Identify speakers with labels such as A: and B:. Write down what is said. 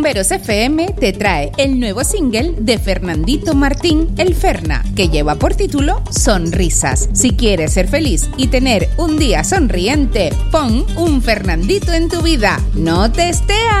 A: Rumberos FM te trae el nuevo single de Fernandito Martín, El Ferna, que lleva por título Sonrisas. Si quieres ser feliz y tener un día sonriente, pon un Fernandito en tu vida. ¡No te estés!